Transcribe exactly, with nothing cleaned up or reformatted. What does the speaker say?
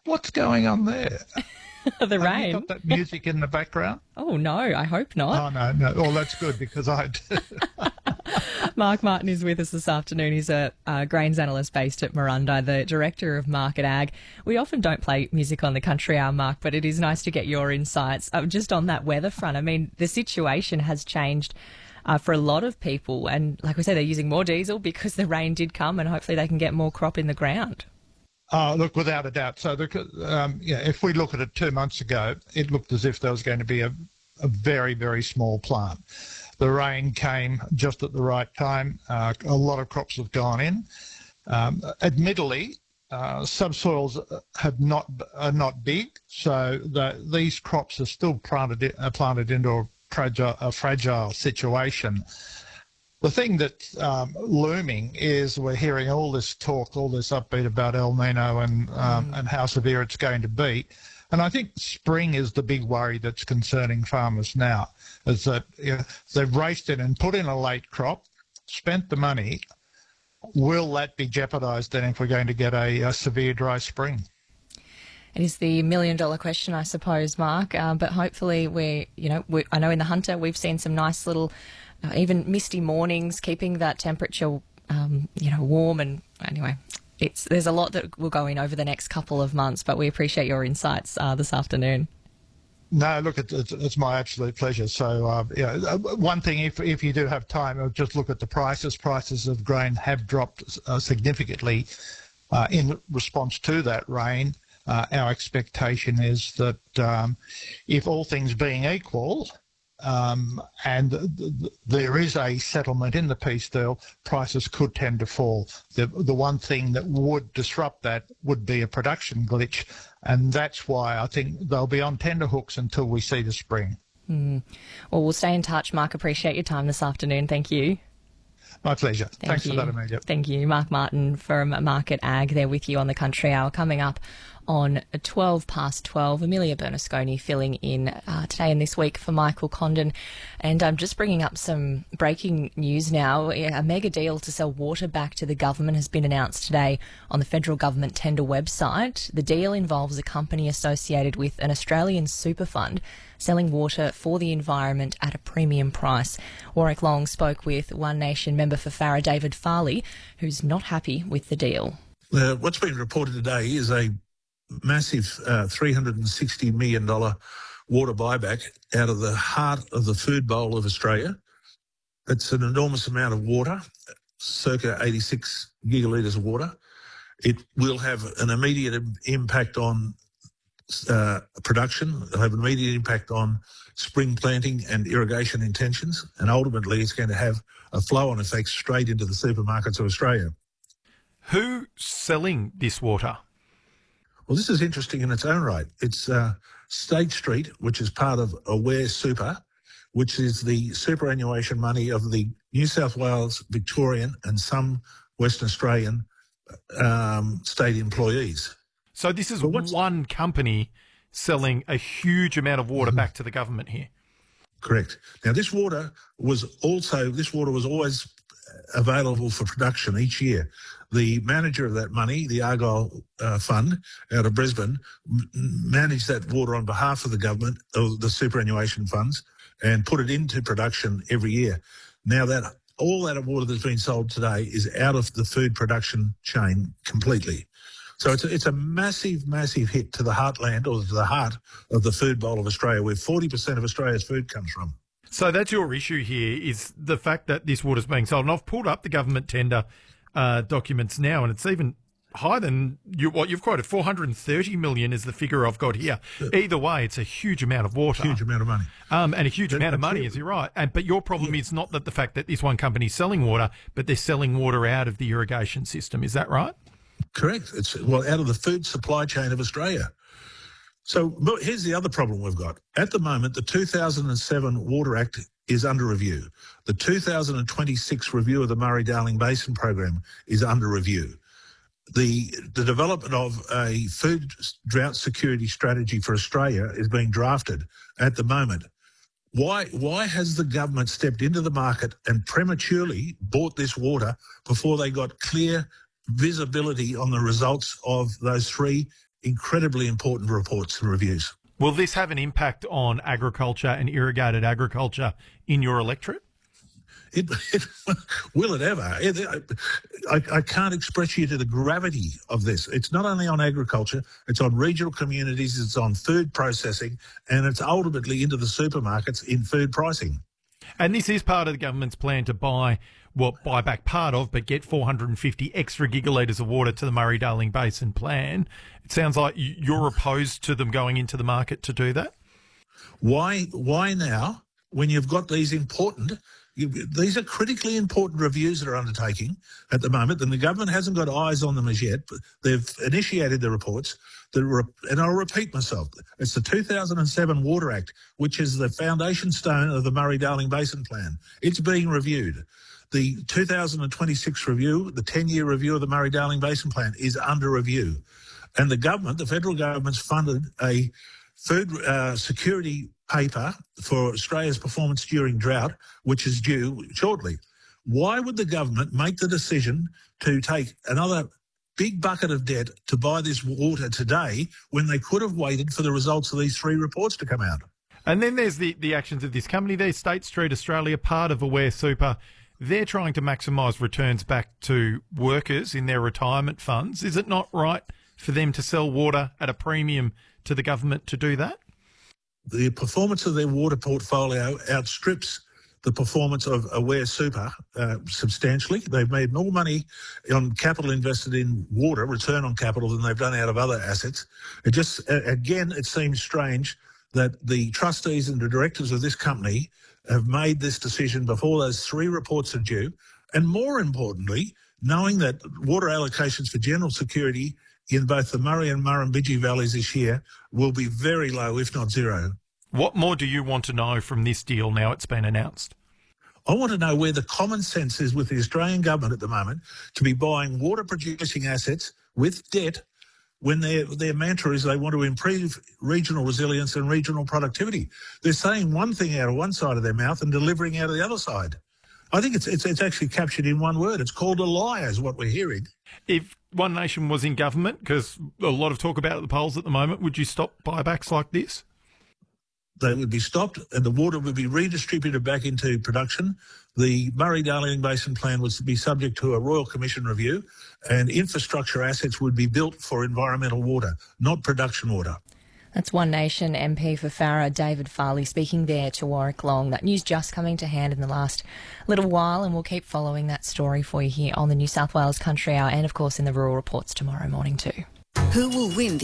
What's going on there? The rain. Have you got that music in the background? Oh, no, I hope not. Oh, no, no. Well, that's good because I do. Mark Martin is with us this afternoon. He's a uh, grains analyst based at Marundi, the director of Market Ag. We often don't play music on the Country Hour, Mark, but it is nice to get your insights. Uh, just on that weather front, I mean, the situation has changed uh, for a lot of people. And like we say, they're using more diesel because the rain did come and hopefully they can get more crop in the ground. Oh, look, without a doubt. So, the, um, yeah, if we look at it two months ago, it looked as if there was going to be a, a very, very small plant. The rain came just at the right time. Uh, a lot of crops have gone in. Um, admittedly, uh, subsoils have not are not big, so the, these crops are still planted uh, planted into a fragile, a fragile situation. The thing that's um, looming is we're hearing all this talk, all this upbeat about El Nino and um, mm. and how severe it's going to be. And I think spring is the big worry that's concerning farmers now, is that you know, they've raced in and put in a late crop, spent the money. Will that be jeopardised then if we're going to get a, a severe dry spring? It is the million-dollar question, I suppose, Mark. Uh, but hopefully, we, you know, we, I know in the Hunter we've seen some nice little, uh, even misty mornings, keeping that temperature, um, you know, warm. And anyway, it's there's a lot that will go in over the next couple of months. But we appreciate your insights uh, this afternoon. No, look, it's, it's, it's my absolute pleasure. So, uh, yeah, one thing, if if you do have time, just look at the prices. Prices of grain have dropped uh, significantly uh, in response to that rain. Uh, our expectation is that um, if all things being equal, um, and th- th- there is a settlement in the peace deal, prices could tend to fall. The, the one thing that would disrupt that would be a production glitch, and that's why I think they'll be on tenterhooks until we see the spring. Mm. Well, we'll stay in touch, Mark. Appreciate your time this afternoon. Thank you. My pleasure. Thank Thanks you. for that, Amelia. Thank you. Mark Martin from Market Ag there with you on the Country Hour. Coming up on twelve past twelve, Amelia Bernasconi filling in uh, today and this week for Michael Condon. And I'm just bringing up some breaking news now. A mega deal to sell water back to the government has been announced today on the federal government tender website. The deal involves a company associated with an Australian super fund selling water for the environment at a premium price. Warwick Long spoke with One Nation member for Farrer, David Farley, who's not happy with the deal. Uh, what's been reported today is a massive uh, three hundred sixty million dollars water buyback out of the heart of the food bowl of Australia. It's an enormous amount of water, circa eighty-six gigalitres of water. It will have an immediate impact on uh, production. It'll have an immediate impact on spring planting and irrigation intentions. And ultimately, it's going to have a flow-on effect straight into the supermarkets of Australia. Who's selling this water? Well, this is interesting in its own right. It's uh, State Street, which is part of Aware Super, which is the superannuation money of the New South Wales, Victorian and some Western Australian um, state employees. So this is one company selling a huge amount of water mm-hmm. back to the government here. Correct. Now, this water was also, this water was always available for production each year. The manager of that money, the Argyle uh, Fund out of Brisbane, m- managed that water on behalf of the government, of the superannuation funds, and put it into production every year. Now that all that water that's been sold today is out of the food production chain completely. So it's a, it's a massive, massive hit to the heartland, or to the heart of the food bowl of Australia, where forty percent of Australia's food comes from. So that's your issue here, is the fact that this water's being sold. And I've pulled up the government tender uh, documents now, and it's even higher than you, what you've quoted. four hundred thirty million is the figure I've got here. Either way, it's a huge amount of water. Huge amount of money. Um, and a huge But- amount of but money, you- is he right? And, but your problem is not that the fact that this one company's selling water, but they're selling water out of the irrigation system. Is that right? Correct. It's, well, out of the food supply chain of Australia. So but here's the other problem we've got. At the moment, the two thousand seven Water Act is under review. The two thousand twenty-six review of the Murray-Darling Basin Program is under review. The, the development of a food drought security strategy for Australia is being drafted at the moment. Why, why has the government stepped into the market and prematurely bought this water before they got clear visibility on the results of those three incredibly important reports and reviews. Will this have an impact on agriculture and irrigated agriculture in your electorate? It, it, will it ever? It, I, I can't express you to the gravity of this. It's not only on agriculture, it's on regional communities, it's on food processing, and it's ultimately into the supermarkets in food pricing. And this is part of the government's plan to buy, well, buy back part of, but get four hundred fifty extra gigalitres of water to the Murray-Darling Basin plan. It sounds like you're opposed to them going into the market to do that. Why, why now, when you've got these important... You, these are critically important reviews that are undertaking at the moment, and the government hasn't got eyes on them as yet. But they've initiated the reports. The, and I'll repeat myself. It's the two thousand seven Water Act, which is the foundation stone of the Murray-Darling Basin Plan. It's being reviewed. The two thousand twenty-six review, the ten-year review of the Murray-Darling Basin Plan, is under review. And the government, the federal government's funded a food uh, security paper for Australia's performance during drought, which is due shortly. Why would the government make the decision to take another big bucket of debt to buy this water today when they could have waited for the results of these three reports to come out? And then there's the, the actions of this company there, State Street Australia, part of Aware Super. They're trying to maximise returns back to workers in their retirement funds. Is it not right for them to sell water at a premium to the government to do that? The performance of their water portfolio outstrips the performance of Aware Super uh, substantially. They've made more money on capital invested in water, return on capital, than they've done out of other assets. It just, uh, again, it seems strange that the trustees and the directors of this company have made this decision before those three reports are due. And more importantly, knowing that water allocations for general security in both the Murray and Murrumbidgee valleys this year will be very low, if not zero. What more do you want to know from this deal now it's been announced? I want to know where the common sense is with the Australian government at the moment to be buying water-producing assets with debt when their, their mantra is they want to improve regional resilience and regional productivity. They're saying one thing out of one side of their mouth and delivering out of the other side. I think it's, it's, it's actually captured in one word. It's called a lie, is what we're hearing. If One Nation was in government, because a lot of talk about it at the polls at the moment, would you stop buybacks like this? They would be stopped and the water would be redistributed back into production. The Murray-Darling Basin Plan would be subject to a Royal Commission review, and infrastructure assets would be built for environmental water, not production water. That's One Nation M P for Farrer, David Farley, speaking there to Warwick Long. That news just coming to hand in the last little while, and we'll keep following that story for you here on the New South Wales Country Hour and, of course, in the Rural Reports tomorrow morning too. Who will win the